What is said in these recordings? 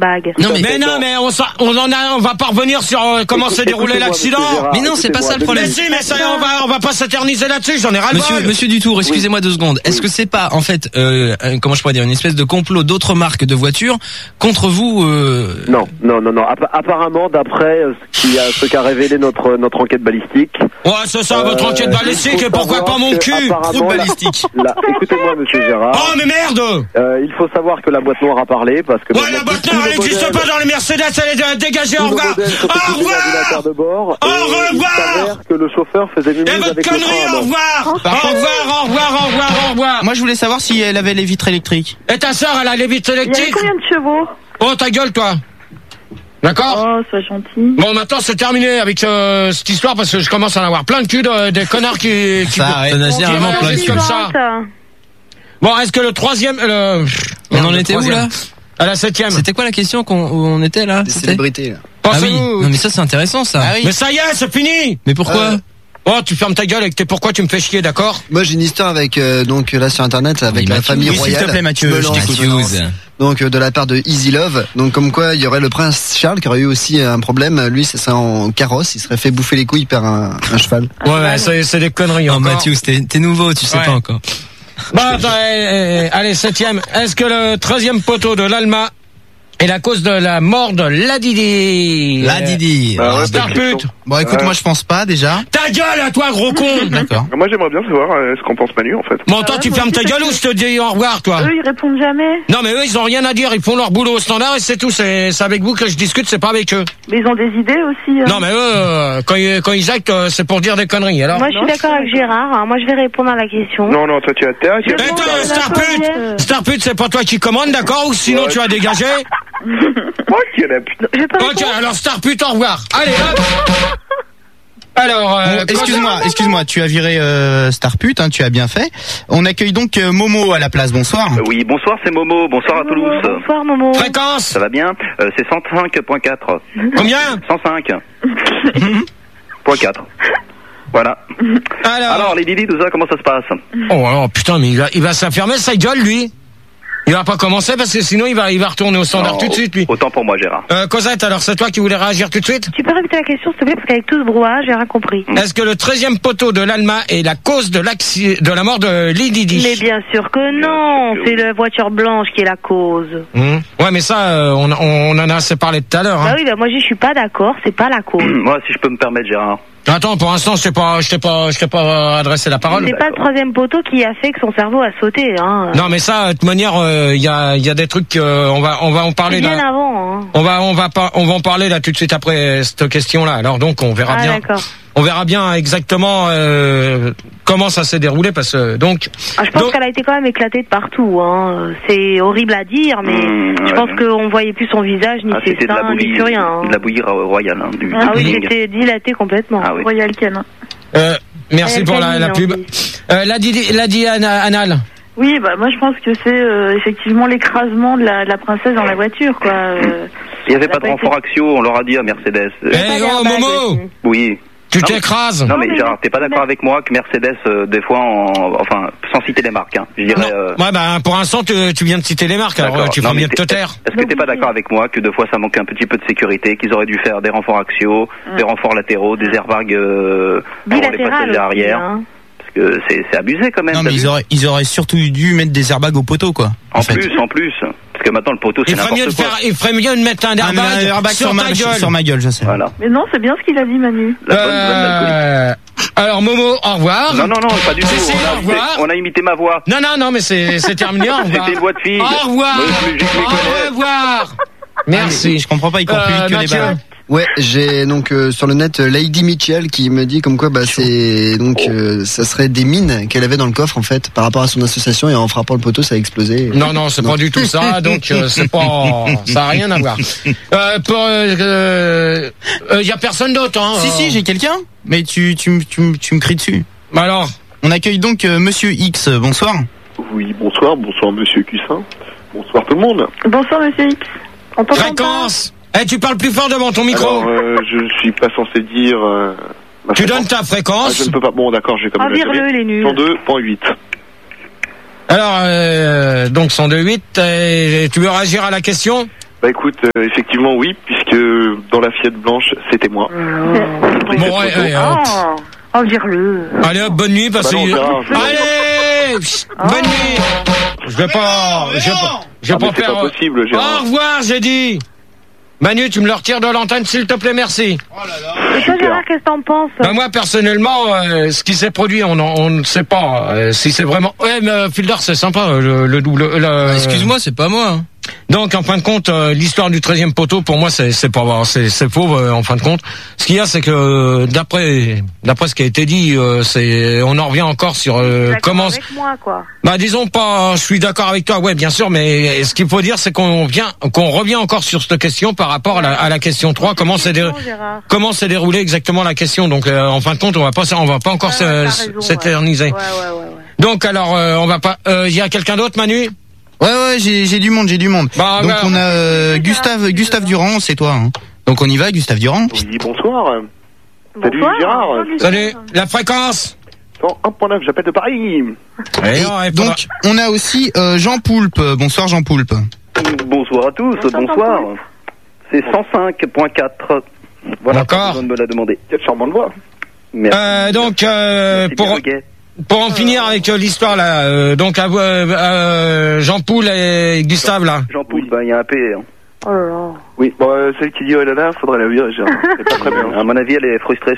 airbag. Non mais on va pas revenir sur comment s'est déroulé l'accident. Mais non, c'est pas ça le problème. Mais si, mais ça, on va pas s'éterniser là-dessus, j'en ai ras-le-bol. Monsieur Dutour, excusez-moi 2 secondes. Est-ce que c'est pas, en fait, comment je pourrais dire, une espèce de complot d'autres marques de voitures contre vous Non. Apparemment, d'après ce qu'a révélé notre enquête balistique. Ouais, c'est ça, votre enquête balistique, et pourquoi pas mon cul? Trou balistique. Écoutez-moi, monsieur Gérard. Oh, mais merde! Il faut savoir que la boîte noire a parlé, parce que... Ouais, la boîte noire, elle n'existe pas dans les Mercedes, elle est dégagée, au revoir! Au revoir! Au revoir! Il s'avère que le chauffeur faisait et mémuse votre avec connerie, le tram. Au revoir! Moi, je voulais savoir si elle avait les vitres électriques. Et ta sœur, elle a les vitres Il y avait électriques? combien de chevaux? Oh, ta gueule, toi! D'accord? Oh, sois gentil. Bon, maintenant, c'est terminé avec cette histoire, parce que je commence à en avoir plein de cul des connards qui Ça, t'en as généralement plein de cul. comme ça. Bon, est-ce que le troisième... On en était où, là? À la 7e. C'était quoi la question où on était, là? Des célébrités, là. Ah oui. Non, mais ça, c'est intéressant, ça. Mais ça y est, c'est fini! Mais pourquoi? Oh, tu fermes ta gueule avec tes pourquoi tu me fais chier, d'accord? Moi, j'ai une histoire avec, donc, là, sur Internet, avec la famille royale. S'il te plaît, Mathieu, je t'écoute. Donc, de la part de Easy Love. Donc, comme quoi, il y aurait le prince Charles qui aurait eu aussi un problème. Lui, c'est ça en carrosse. Il serait fait bouffer les couilles par un cheval. Ouais, c'est des conneries. Non, encore. Mathieu, t'es nouveau, tu sais pas encore. Bon, attends, allez, 7e. Est-ce que le 13e poteau de l'Alma est la cause de la mort de Ladidi? Starpute. Bon, écoute, moi, je pense pas, déjà. Ta gueule à toi, gros con! D'accord. Moi, j'aimerais bien savoir ce qu'en pense Manu, en fait. Bon, toi, tu fermes ta gueule ou je te dis au revoir, toi? Eux, ils répondent jamais. Non, mais eux, ils ont rien à dire. Ils font leur boulot au standard et c'est tout. C'est avec vous que je discute, c'est pas avec eux. Mais ils ont des idées aussi. Non, mais eux, quand ils actent, c'est pour dire des conneries, alors. Moi, je suis d'accord avec Gérard. Hein. Moi, je vais répondre à la question. Non, toi, tu as terre. Mais toi, Starpute, c'est pas toi qui commande, d'accord? Ou sinon, tu vas dégager? Ok, la putain. Ok, alors Starpute, au revoir. Allez, hop. Alors, excuse-moi, tu as viré Starpute, hein, tu as bien fait. On accueille donc Momo à la place. Bonsoir. Oui, bonsoir, c'est Momo. Bonsoir à Toulouse. Bonsoir, Momo. Fréquence. Ça va bien? C'est 105.4. Combien? 105.4. Voilà. Alors, les Didi, tout ça, comment ça se passe? Oh, alors, putain, mais il va s'affirmer sa gueule, lui. Il va pas commencer parce que sinon il va retourner au standard tout de suite, lui. Autant pour moi, Gérard. Cosette, alors c'est toi qui voulais réagir tout de suite? Tu peux répéter la question, s'il te plaît, parce qu'avec tout ce brouhaha, j'ai rien compris. Est-ce que le 13e poteau de l'Alma est la cause de la mort de Lididi? Mais bien sûr que non, c'est la voiture blanche qui est la cause. Ouais, mais ça, on en a assez parlé tout à l'heure. Hein. Bah oui, bah moi je suis pas d'accord, c'est pas la cause. Moi, si je peux me permettre, Gérard. Attends, pour l'instant, je t'ai pas adressé la parole. C'est pas le 3e poteau qui a fait que son cerveau a sauté, hein. Non, mais ça, de toute manière, il y a des trucs, on va en parler bien là. avant, hein. On va en parler là tout de suite après cette question-là. Alors donc, on verra bien. D'accord. On verra bien exactement comment ça s'est déroulé parce que donc. Je pense qu'elle a été quand même éclatée de partout, hein. C'est horrible à dire, mais je pense qu'on voyait plus son visage ni ses seins ni plus rien. Hein. De la bouillie royale, hein, du oui, c'était dilaté complètement. Ah oui. Royal Canin. Merci pour la pub. Ladi Anal. Oui, bah moi je pense que c'est effectivement l'écrasement de la princesse dans la voiture, quoi. Il n'y avait pas de renfort Axio, on leur a dit à Mercedes. Momo. Oui. Tu t'écrases. Non mais Gérard, t'es pas d'accord avec moi que Mercedes, des fois, enfin, sans citer les marques, hein, je dirais. Ouais, bah pour l'instant, tu viens de citer les marques, alors tu feras bien de te taire. Est-ce que t'es pas d'accord avec moi que des fois ça manque un petit peu de sécurité, qu'ils auraient dû faire des renforts axiaux, des renforts latéraux, des airbags pour les passagers arrière? Parce que c'est abusé quand même. Non mais ils auraient surtout dû mettre des airbags au poteau, quoi. En plus. Parce que maintenant le poteau c'est n'importe quoi. Il ferait mieux de mettre un airbag sur ma gueule, je sais. Voilà. Mais non, c'est bien ce qu'il a dit, Manu. Alors Momo, au revoir. Non, pas du tout. On a imité ma voix. Non, mais c'est terminé. Au revoir. C'était une voix de fille. Au revoir. Au revoir. Merci. Je comprends pas, il court plus vite que les balles. Ouais, j'ai donc sur le net Lady Mitchell qui me dit comme quoi c'est donc ça serait des mines qu'elle avait dans le coffre en fait par rapport à son association et en frappant le poteau ça a explosé. Non, c'est pas du tout ça, donc c'est pas ça a rien à voir. Y a personne d'autre hein. Si, j'ai quelqu'un, mais tu me cries dessus. Alors, on accueille donc monsieur X. Bonsoir. Oui, bonsoir Monsieur Cussin. Bonsoir tout le monde. Bonsoir Monsieur X. On t'entend Fréquence. Tu parles plus fort devant ton micro. Alors, je suis pas censé dire. Tu donnes ta fréquence. Je ne peux pas. Bon, d'accord, j'ai comme vire-le, il est nul. 102.8. Alors, donc 102.8. Tu veux réagir à la question? Bah écoute, effectivement oui, puisque dans la Fiat blanche, c'était moi. Bon, Oh, dire-le. Allez hop, bonne nuit, parce que... Allez, bonne nuit. Je vais pas faire... C'est pas possible, Gérard. Au revoir, j'ai dit. Manu, tu me le retires de l'antenne, s'il te plaît, merci. Oh là là. Et toi, Gérard, qu'est-ce que t'en penses? Moi, personnellement, ce qui s'est produit, on ne sait pas si c'est vraiment... Ouais, mais Filder, c'est sympa, le double... Excuse-moi, c'est pas moi. Donc, en fin de compte, l'histoire du 13e poteau, pour moi, c'est faux, en fin de compte. Ce qu'il y a, c'est que, d'après ce qui a été dit, on en revient encore sur, comment... avec moi, quoi. Bah, disons pas, je suis d'accord avec toi, ouais, bien sûr, mais ce qu'il faut dire, c'est qu'on revient encore sur cette question par rapport à la question 3, comment s'est déroulée exactement la question. Donc, en fin de compte, on va pas encore s'éterniser. Ouais. Donc, alors, on va pas, y a quelqu'un d'autre, Manu? Ouais, j'ai du monde. Bah, donc on a Gustave Durand, c'est toi. Hein. Donc on y va, Gustave Durand. Oui, bonsoir. Salut Gérard. Salut. La fréquence 101.9, j'appelle de Paris. Donc on a aussi Jean Poulpe. Bonsoir Jean Poulpe. Bonsoir à tous, bonsoir. C'est 105.4. Voilà, d'accord. On me l'a demandé. Quelle charmante voix. Merci. Donc pour en finir avec l'histoire là, donc Jean Poul et Gustave là. Jean Poul, il y a un P. Hein. Oh là là. Oui, bon, celle qui dit oh là là, faudrait la virer. C'est pas très bien. À mon avis, elle est frustrée.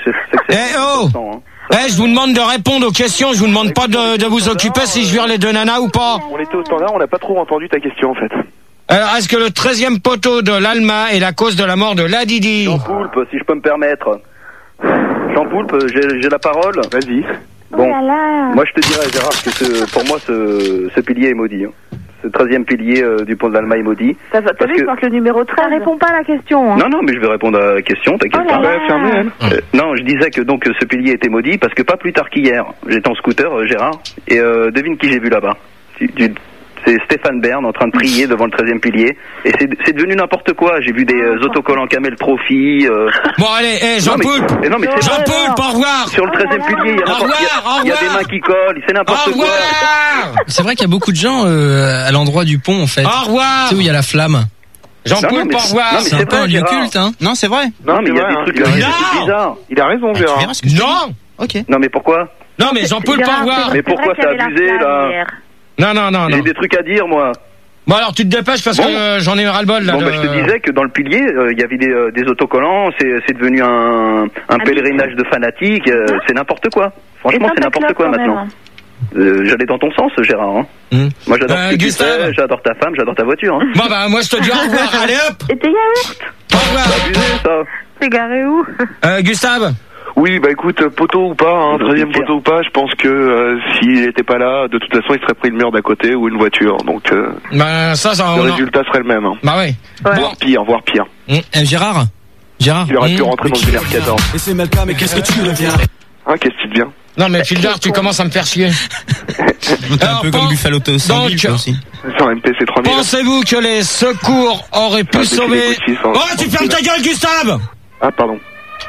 Je vous demande de répondre aux questions. Je vous demande pas de vous occuper si je vire les deux nanas ou pas. On était au standard, on n'a pas trop entendu ta question en fait. Alors, est-ce que le 13e poteau de l'Alma est la cause de la mort de Ladidi? Jean Poulpe, si je peux me permettre. Jean Poulpe, j'ai la parole. Vas-y. Bon, moi je te dirais Gérard que pour moi ce pilier est maudit. Hein. Ce 13e pilier du pont de l'Alma est maudit. T'as vu, je pense que le numéro 13 répond pas à la question. Hein. Non, mais je vais répondre à la question, t'inquiète pas. Non, je disais que donc ce pilier était maudit parce que pas plus tard qu'hier, j'étais en scooter, Gérard, et devine qui j'ai vu là-bas. C'est Stéphane Bern en train de prier devant le 13e pilier. Et c'est devenu n'importe quoi. J'ai vu des autocollants Camel Trophy. Bon, allez, Jean Poulpe. Jean Poulpe, au revoir. Sur le 13e pilier, il y a des mains qui collent. C'est n'importe quoi. C'est vrai qu'il y a beaucoup de gens à l'endroit du pont, en fait. Au revoir. Tu sais où il y a la flamme. Jean Poulpe, au revoir. C'est un peu un lieu culte, hein. Non, c'est vrai. Non, mais il y a des trucs bizarres. Il a raison, Gérard. Non. Ok. Non, mais pourquoi? Non, mais Jean Poulpe, au revoir. Mais pourquoi c'est abusé, là? Non. J'ai des trucs à dire, moi. Bon, alors tu te dépêches parce que j'en ai ras-le-bol là. Bon, je te disais que dans le pilier, il y avait des autocollants, c'est devenu un pèlerinage de fanatiques, c'est n'importe quoi. Franchement, c'est n'importe quoi maintenant. J'allais dans ton sens, Gérard. Hein. Moi, j'adore ce que tu fais, j'adore ta femme, j'adore ta voiture. Hein. Bon, bah, moi, je te dis au revoir. Allez, hop. Et tes yaourts? Au revoir. C'est abusé, ça. C'est garé où? Gustave? Oui, bah écoute, poteau ou pas, 13e poteau ou pas, je pense que s'il était pas là, de toute façon, il serait pris le mur d'à côté ou une voiture. Donc, bah, le résultat serait le même. Hein. Bah oui. Voire pire. Gérard, il aurait pu rentrer dans une R14. Et c'est Malka, mais qu'est-ce que tu deviens? Qu'est-ce que tu deviens? Non, mais Filder, tu commences à me faire chier. T'es un peu comme Buffalo Sanguille, toi aussi. C'est un MPC 3000. Pensez-vous que les secours auraient pu sauver... Oh, tu fermes ta gueule, Gustave! Ah, pardon.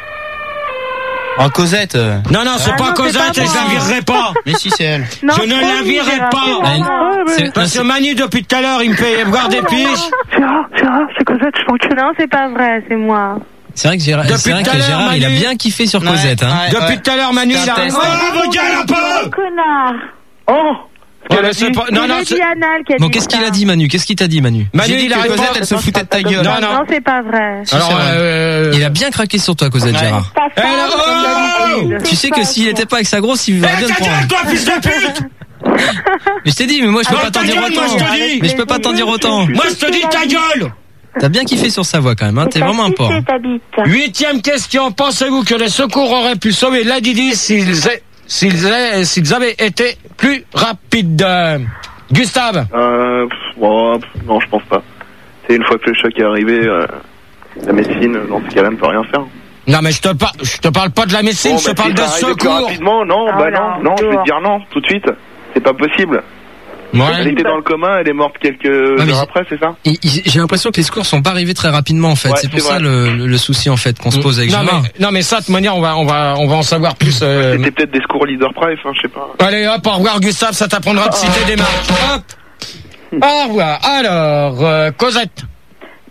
Cosette. Non, c'est pas Cosette et je la virerai pas. Mais si, c'est elle. Non, je ne la virerai pas. Parce que Manu, depuis tout à l'heure, il me fait voir des piches. Gérard, c'est Cosette, je pense que... Non, c'est pas vrai, c'est moi. C'est vrai que Gérard, il a bien kiffé sur Cosette. Hein. Depuis tout à l'heure, Manu, il a... Oh, vos gueules un peu! Connard! Oh! Bon, qu'est-ce qu'il a dit, Manu? Qu'est-ce qu'il t'a dit, Manu? Manu, il a Cosette, elle se foutait de ta gueule. Non, c'est pas vrai. Alors, il a bien craqué sur toi, Cosette, Gérard. Tu sais que s'il était pas avec sa grosse, il va bien te prendre. Toi, fils de pute! Mais je t'ai dit, mais moi, je peux pas t'en dire autant. Mais je peux pas t'en dire autant. Moi, je te dis ta gueule! T'as bien kiffé sur sa voix, quand même, hein. T'es vraiment un porc. 8e question. Pensez-vous que les secours auraient pu sauver Ladidi s'ils avaient été plus rapides? Gustave? Non, je pense pas. C'est une fois que le choc est arrivé, la médecine, dans ce cas-là, ne peut rien faire. Non, mais je te parle pas de la médecine, je te parle de secours. Rapidement, non, je vais te dire non, tout de suite. C'est pas possible. Ouais. Elle était dans le coma, elle est morte quelques heures après, c'est ça? J'ai l'impression que les secours sont pas arrivés très rapidement, en fait. C'est pour ça le souci, en fait, qu'on se pose avec Gérard. Non, mais ça, de toute manière, on va en savoir plus. C'était peut-être des secours leader price, je sais pas. Allez, hop, au revoir, Gustave, ça t'apprendra de citer des marques. Hop. Au revoir. Alors, Cosette.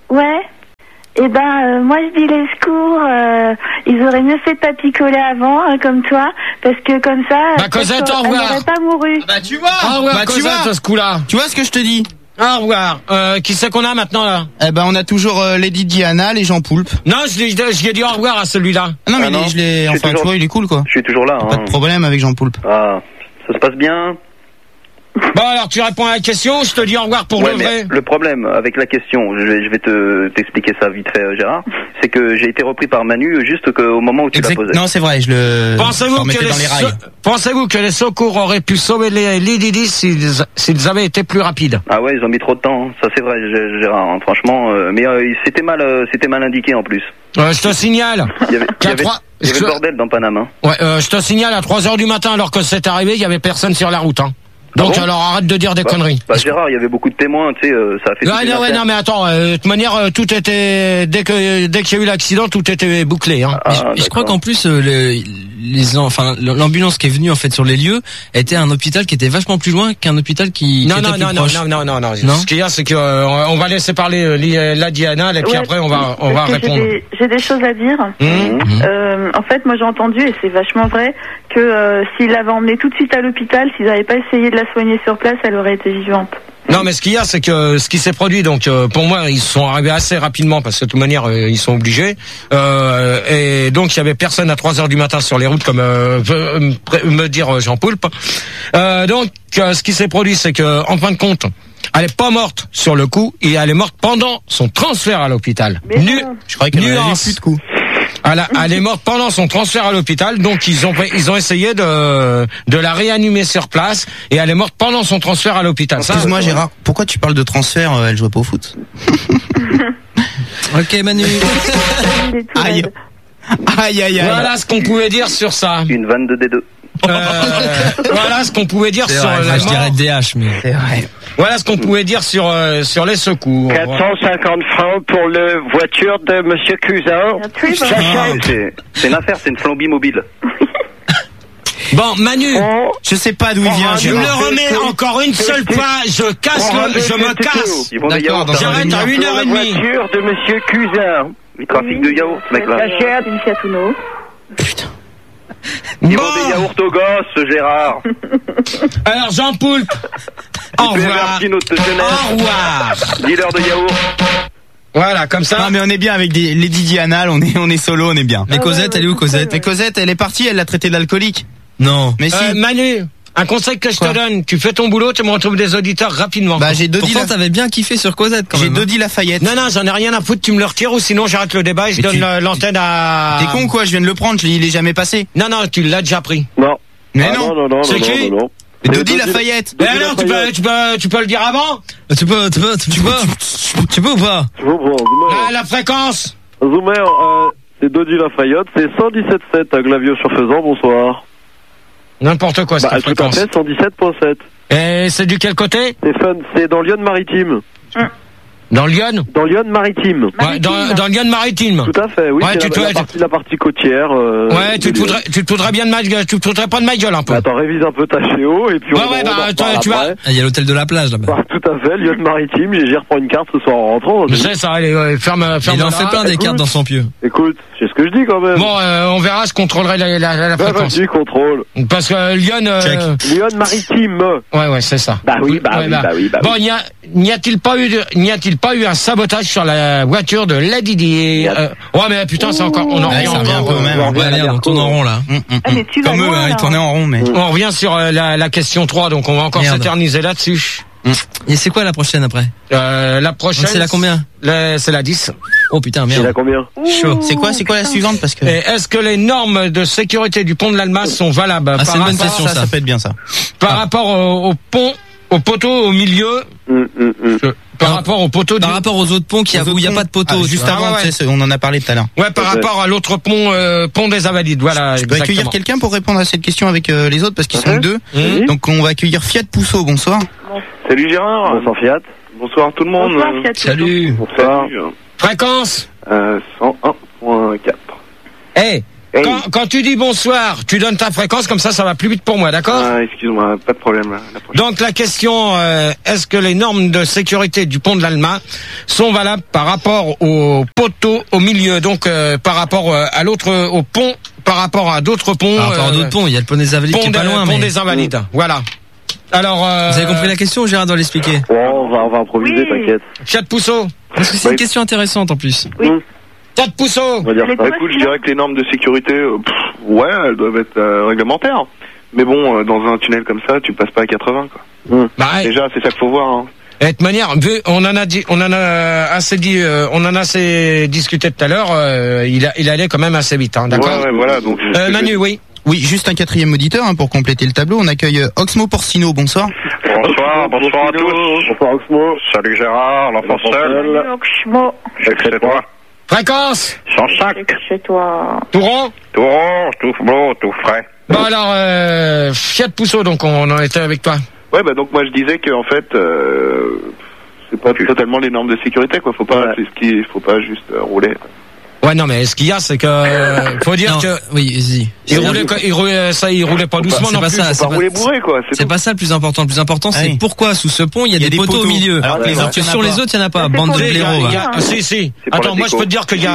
Ouais. Eh ben, moi je dis les secours, ils auraient mieux fait de pas picoler avant, comme toi, parce que comme ça, Cosette, au revoir. Elle n'aurait pas mouru. Bah tu vois. Au revoir, Cosette, ce coup-là. Tu vois ce que je te dis? Au revoir. Qui c'est qu'on a maintenant là? Eh ben on a toujours Lady Diana, les Jean Poulpe. Non, je lui ai dit au revoir à celui-là. Non mais je l'ai. Enfin tu vois, il est cool quoi. Je suis toujours là. Pas de problème avec Jean Poulpe. Ah, ça se passe bien. Bon alors tu réponds à la question, je te dis au revoir pour le vrai. Le problème avec la question, je vais t'expliquer ça vite fait, Gérard, c'est que j'ai été repris par Manu juste au moment où tu l'as posé. Non c'est vrai, je le. Pensez-vous que les secours auraient pu sauver les Didi s'ils avaient été plus rapides? Ah ouais, ils ont mis trop de temps, hein. Ça c'est vrai, Gérard, hein, franchement, mais c'était mal indiqué en plus. Je te signale. Il y avait le bordel dans Panama. Ouais, je te signale à 3h du matin alors que c'est arrivé, il y avait personne sur la route, hein. Donc alors arrête de dire des conneries. Gérard, il y avait beaucoup de témoins, tu sais, ça a fait. Non mais attends, de toute manière tout était dès qu'il y a eu l'accident, tout était bouclé. Hein. Je crois qu'en plus l'ambulance qui est venue en fait sur les lieux était un hôpital qui était vachement plus loin qu'un hôpital qui était plus proche. Non. Ce qu'il y a, c'est que on va laisser parler la Diana et puis après on va répondre. J'ai des choses à dire. En fait, moi j'ai entendu et c'est vachement vrai que s'ils l'avaient emmenée tout de suite à l'hôpital, s'ils n'avaient pas essayé de la soigner sur place, elle aurait été vivante. Non, mais ce qu'il y a, c'est que ce qui s'est produit, donc pour moi, ils sont arrivés assez rapidement parce que de toute manière, ils sont obligés. Et donc, il y avait personne à 3h du matin sur les routes, comme veut me dire Jean Poulpe. Donc, ce qui s'est produit, c'est que en fin de compte, elle est pas morte sur le coup, et elle est morte pendant son transfert à l'hôpital. Je croyais qu'elle n'avait plus de coup. Elle est morte pendant son transfert à l'hôpital, donc ils ont essayé de la réanimer sur place, et elle est morte pendant son transfert à l'hôpital. Excuse-moi Gérard, pourquoi tu parles de transfert? Elle jouait pas au foot. Ok Manu. Aïe. Voilà ce qu'on pouvait dire sur ça. Une vanne de D2. Voilà ce qu'on pouvait dire sur la je dirais DH, mais c'est vrai. Voilà ce qu'on pouvait dire sur les secours. 450 francs pour le voiture de Monsieur Cousin. C'est une affaire, c'est une flambie mobile. Bon, Manu, je sais pas d'où il vient. Je le remets encore une seule fois. Je me casse. D'accord. J'arrête à 1h30. La voiture de Monsieur Cousin. Le trafic de yaourt, ce mec-là. Putain. Ils vendent des yaourts aux gosses, Gérard. Alors, Jean Poulpe. Au revoir. Au revoir. Dealer de yaourt. Voilà, comme ça. Non, mais on est bien avec les Didi Anal, on est solo, on est bien. Mais Cosette, elle est où Cosette? Mais Cosette, elle est partie, elle l'a traité d'alcoolique. Non. Mais si. Manu, un conseil que je te donne, tu fais ton boulot, tu me retrouves des auditeurs rapidement. Bah, j'ai Dodi. Pourtant, t'avais bien kiffé sur Cosette quand même. J'ai Dodi Lafayette. Non, j'en ai rien à foutre, tu me le retires ou sinon j'arrête le débat et je donne l'antenne à... T'es con quoi, je viens de le prendre, il est jamais passé. Non, tu l'as déjà pris. Non. Mais non. C'est qui? Dodi Lafayette. Mais alors, tu peux le dire avant? Tu peux ou pas? La fréquence. Zoomer, c'est Dodi Lafayette, c'est 117.7 à Glavio-sur-Faisan, bonsoir. N'importe quoi, cette fréquence. Tout à fait, 117.7. Et c'est du quel côté? C'est dans Lyon-Maritime. Dans Lyon? Dans Lyon-Maritime. Ouais, dans Lyon-Maritime. Tout à fait, oui. Ouais, c'est la partie côtière. Ouais, tu te voudrais bien de ma gueule, tu te voudrais pas de ma gueule un peu. Attends, révise un peu ta chéo et puis tu vois. Il y a l'hôtel de la plage là-bas. Tout à fait, Lyon-Maritime, j'y reprends une carte ce soir en rentrant. Je sais ça, allez, ferme. Il en fait plein des cartes dans son pieu. Écoute, c'est ce que je dis quand même. Bon, on verra, je contrôlerai la fréquence. Vas-y, contrôle. Parce que Lyon... Lyon-Maritime. Ouais, c'est ça. Bah oui. Bon, n'y a-t-il pas eu un sabotage sur la voiture de Lady Di? Ouais, mais putain, c'est encore, on en revient un peu même. On tourne en rond là. Comme eux, ils tournaient en rond, mais. On revient sur la question 3, donc on va encore s'éterniser là-dessus. Et c'est quoi la prochaine après? La prochaine. C'est la combien? C'est la 10. Oh putain, merde. C'est la combien? Chaud. C'est quoi la suivante parce que. Est-ce que les normes de sécurité du pont de l'Almas sont valables? C'est une bonne question, ça peut être bien ça. Par rapport au pont, au poteau au milieu. Par rapport au poteau. Par rapport aux autres ponts où il n'y a pas de poteau. Juste avant, on en a parlé tout à l'heure. Ouais, par rapport à l'autre pont des Invalides. Voilà. Je peux accueillir quelqu'un pour répondre à cette question avec les autres parce qu'ils sont deux. Donc on va accueillir Fiat Pousseau. Bonsoir. Salut Gérard. Bonsoir Fiat. Bonsoir tout le monde. Bonsoir, Fiat. Salut. Bonsoir. Fréquence 101.4. Hey, Quand tu dis bonsoir, tu donnes ta fréquence, comme ça va plus vite pour moi, d'accord? Ah, excuse-moi, pas de problème. Donc la question, est-ce que les normes de sécurité du pont de l'Alma sont valables par rapport au poteau au milieu, donc par rapport à l'autre, au pont, par rapport à d'autres ponts? Par rapport à d'autres ponts, il y a le pont des Invalides qui est pas loin. Pont des Invalides, voilà. Alors, vous avez compris la question ou Gérard doit l'expliquer? On va improviser, t'inquiète. Fiat Pousseau. Parce que c'est une question intéressante en plus. Oui. Fiat Pousseau. Écoute, je dirais que les normes de sécurité, ouais, elles doivent être réglementaires. Mais bon, dans un tunnel comme ça, tu passes pas à 80, quoi. Déjà, c'est ça qu'il faut voir. Hein. Et de toute manière, on en a assez discuté tout à l'heure. Il allait quand même assez vite, hein, d'accord? Ouais, voilà. Donc. Manu, oui. Oui, juste un quatrième auditeur pour compléter le tableau. On accueille Oxmo Porcino. Bonsoir. Bonsoir à tous. Bonsoir Oxmo. Salut Gérard, l'enfant seul. Oxmo. C'est toi. Fréquence 105. Chez toi. Touron, tout beau, tout frais. Bon alors, Fiat Pousseau, donc on en était avec toi. Ouais, bah donc moi je disais que en fait, c'est pas totalement les normes de sécurité, quoi. Faut pas juste rouler. Ouais, non, mais ce qu'il y a, c'est que faut dire que oui, vas-y. Il roulait pas doucement non plus. Faut pas rouler bourré, quoi. C'est pas ça le plus important. Le plus important, c'est pourquoi sous ce pont il y a des poteaux au milieu. Alors que sur les autres, il y en a pas. Bande de blaireaux. Si. Attends, moi je peux te dire qu'il y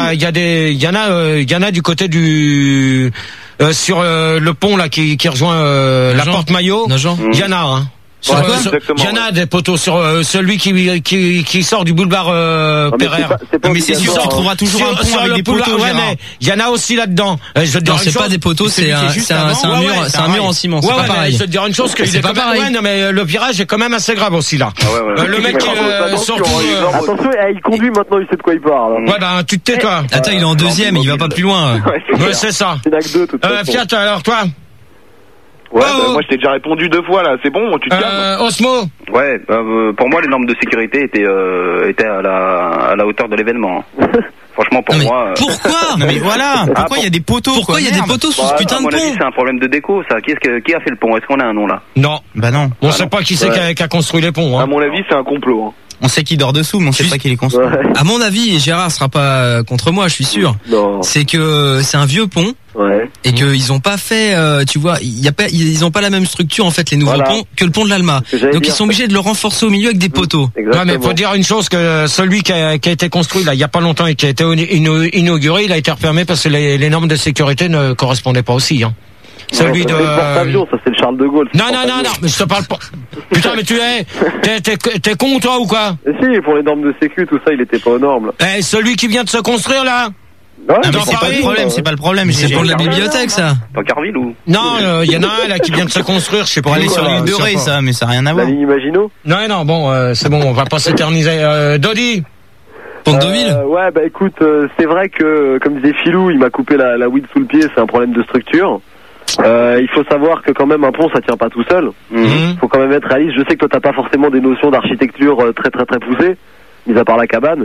en a du côté du sur le pont là qui rejoint la porte Maillot. Il y en a, hein. Il y en a des poteaux sur celui qui sort du boulevard Pereire. Mais c'est sûr, tu trouveras toujours un pont avec des poteaux. Ouais, mais il y en a aussi là-dedans. Non, c'est pas des poteaux, c'est un mur en ciment. C'est pas pareil. Je te dire une chose que c'est pas pareil. Ouais, non, mais le virage est quand même assez grave aussi là. Le mec surtout. Attention, il conduit maintenant, il sait de quoi il parle. Ouais, ben tu te tais toi. Attends, il est en deuxième, il va pas plus loin. Ouais, c'est ça. Fiat, alors toi? Ouais, moi je t'ai déjà répondu 2 fois là, c'est bon, tu te calmes. Osmo. Ouais, pour moi les normes de sécurité étaient à la hauteur de l'événement. Franchement pour moi. Pourquoi? Non mais voilà. Pourquoi il y a des poteaux? Pourquoi il y a des poteaux sous ce putain de pont? À mon avis c'est un problème de déco ça. Qui a fait le pont? Est-ce qu'on a un nom là? Non. Bah non. On sait pas qui c'est qui a construit les ponts. À mon avis c'est un complot. Hein. On sait qui dort dessous, mais on sait pas qui les construit. À mon avis, et Gérard sera pas contre moi, je suis sûr. C'est que c'est un vieux pont. Ouais. Et qu'ils ont pas fait, tu vois, ils ont pas la même structure en fait les nouveaux ponts que le pont de l'Alma. Donc ils sont obligés de le renforcer au milieu avec des poteaux. Ouais, mais faut dire une chose que celui qui a été construit là il y a pas longtemps et qui a été inauguré, il a été refermé parce que les normes de sécurité ne correspondaient pas aussi. Hein. Celui de. Le porte-avions, ça c'est le Charles de Gaulle. Non, mais je te parle pas. Putain, mais t'es con toi ou quoi? Et si, pour les normes de sécu, tout ça, il était pas aux normes. Eh, celui qui vient de se construire là? Ouais, mais c'est pas le problème, c'est pas le problème. C'est pour la bibliothèque ça. Dans Carville ou? Non, il y en a un là qui vient de se construire, je sais pas. Pour aller sur l'île de Ré, ça, mais ça n'a rien à voir. La ligne Maginot? Non, bon, c'est bon, on va pas s'éterniser. Dodi? Pont de Deauville? Ouais, bah écoute, c'est vrai que, comme disait Philou, il m'a coupé la weed sous le pied, c'est un problème de structure. Il faut savoir que quand même un pont ça tient pas tout seul. Faut quand même être réaliste. Je sais que toi t'as pas forcément des notions d'architecture très poussées, mis à part la cabane.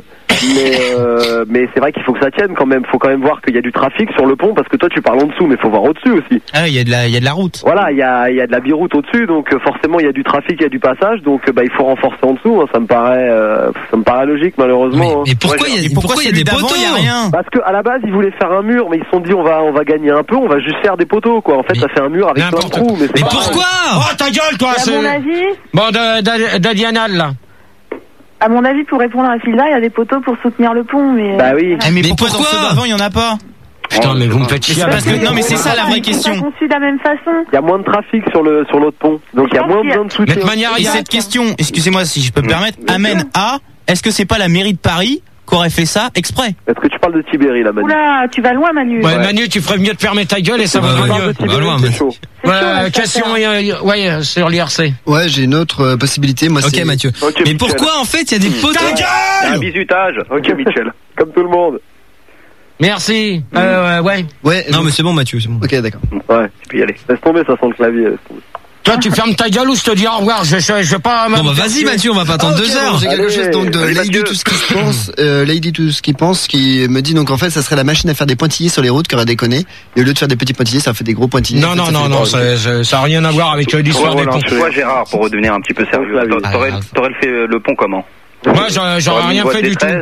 Mais c'est vrai qu'il faut que ça tienne quand même. Faut quand même voir qu'il y a du trafic sur le pont parce que toi tu parles en dessous, mais faut voir au-dessus aussi. Ah, il y a de la route. Voilà, il y a de la biroute au-dessus, donc forcément il y a du trafic, il y a du passage, donc il faut renforcer en dessous. Hein, ça me paraît logique malheureusement. Mais pourquoi il y a des poteaux? Il y a rien. Parce que à la base ils voulaient faire un mur, mais ils se sont dit on va gagner un peu, on va juste faire des poteaux quoi. En fait ça fait un mur avec plein de trous. Mais pourquoi? Oh ta gueule toi! À mon avis. Bon, de Dianal là. À mon avis, pour répondre à Sylvain, il y a des poteaux pour soutenir le pont, mais. Bah oui. Mais pourquoi dans ceux d'avant il y en a pas? Putain, mais vous me faites chier. Non, mais c'est ça la vraie question. Ils sont conçus de la même façon. Il y a moins de trafic sur l'autre pont, donc il y a moins besoin de soutien. Et cette question, excusez-moi si je peux me permettre, amène à, est-ce que c'est pas la mairie de Paris qu'aurait fait ça exprès? Est-ce que tu parles de Tibéri là, Manu? Oula, tu vas loin, Manu. Ouais, Manu, tu ferais mieux de fermer ta gueule et ça va mieux. Va loin, c'est chaud. Question, sur l'IRC. Ouais, j'ai une autre possibilité. Moi, ok, Mathieu. Okay, mais Michel. pourquoi en fait il y a des poteaux? Ta gueule! Un bisutage. Ok, Michel. Comme tout le monde. Merci. Ouais. Non, mais c'est bon, Mathieu, c'est bon. Ok, d'accord. Ouais, tu peux y aller. Laisse tomber, ça sent le clavier. Toi, tu fermes ta gueule ou je te dis au revoir. Je vais pas. Bon, bah vas-y, Mathieu, on va pas attendre 2 heures. Bon, j'ai quelque chose donc de Lady Tout ce qui se pense, Lady Tout ce qui pense, qui me dit donc en fait ça serait la machine à faire des pointillés sur les routes qui aurait déconné. Et au lieu de faire des petits pointillés, ça fait des gros pointillés. Non, ça a rien à voir avec l'histoire des ponts. Toi, Gérard, pour redevenir un petit peu sérieux, t'aurais fait le pont comment? Moi, j'aurais rien fait du tout.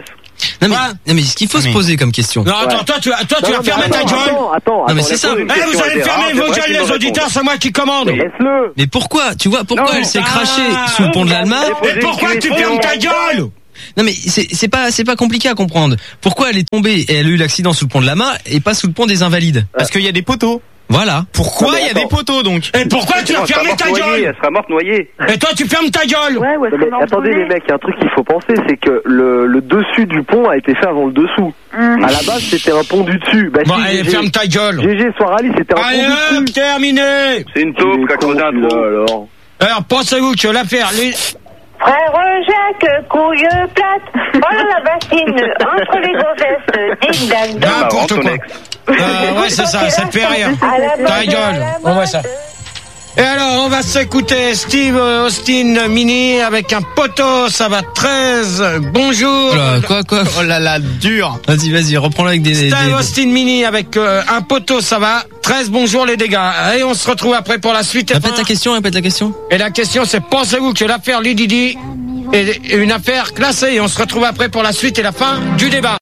Non mais ce qu'il faut se poser comme question. Non, attends, toi tu vas fermer ta gueule. Attends, mais c'est ça. Vous allez fermer vos gueules, les auditeurs, c'est moi qui commande. Laisse-le. Mais pourquoi? Tu vois, pourquoi elle s'est crachée sous le pont de l'Alma? Et pourquoi tu fermes ta gueule? Non mais c'est pas compliqué à comprendre. Pourquoi elle est tombée et elle a eu l'accident sous le pont de l'Alma et pas sous le pont des Invalides? Parce qu'il y a des poteaux. Voilà. Pourquoi il y a des poteaux donc? Et pourquoi tu as fermé ta gueule? Elle sera morte noyée. Et toi tu fermes ta gueule? Ouais, mais attendez les mecs, il y a un truc qu'il faut penser, c'est que le dessus du pont a été fait avant le dessous. À la base c'était un pont du dessus. Bah, bon, allez, ferme ta gueule. GG Soirali, c'était un pont du dessus. Terminé. C'est une taupe qui a creusé un trou. Alors pensez-vous que l'affaire... Frère Jacques, couille plate, voilà la bassine, entre les gonzesses, ding dang. N'importe quoi. Ouais, c'est ça te fait rire. Ta gueule, on voit ça. Et alors, on va s'écouter Steve Austin Mini avec un poteau, ça va 13. Bonjour. Quoi Oh là là, dur. Vas-y, reprends-le avec des... Steve Austin Mini avec un poteau, ça va 13. Bonjour les dégâts. Et on se retrouve après pour la suite. Répète la question. Et la question, c'est pensez-vous que l'affaire Lady Di est une affaire classée? Et on se retrouve après pour la suite et la fin du débat.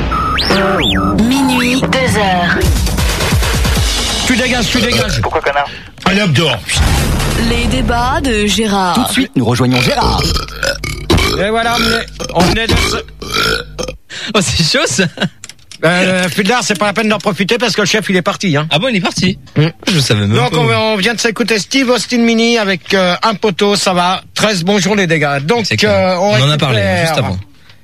Minuit, 2h. Tu dégages. Pourquoi connard? Allez hop dehors. Les débats de Gérard. Tout de suite, nous rejoignons Gérard. Et voilà, on venait de se... Oh, c'est chaud ça. Fudard, c'est pas la peine d'en profiter parce que le chef il est parti. Hein. Ah bon, il est parti. Je savais même donc, pas. Donc on vient de s'écouter Steve Austin Mini avec un poteau, ça va 13. Bonjour les dégâts. Donc on en a parlé juste avant.